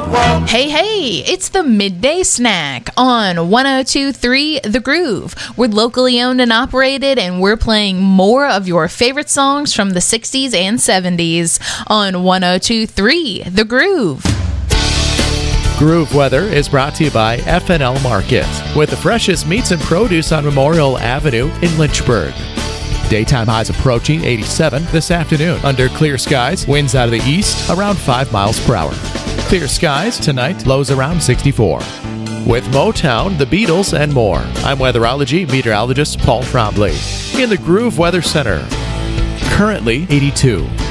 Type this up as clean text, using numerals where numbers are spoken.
Hey, hey, it's the Midday Snack on 102.3 The Groove. We're locally owned and operated, and we're playing more of your favorite songs from the 60s and 70s on 102.3 The Groove. Groove Weather is brought to you by FNL Market, with the freshest meats and produce on Memorial Avenue in Lynchburg. Daytime highs approaching 87 this afternoon. Under clear skies, winds out of the east around 5 miles per hour. Clear skies tonight, lows around 64. With Motown, the Beatles, and more, I'm weatherology meteorologist Paul Trombley in the Groove Weather Center. Currently 82.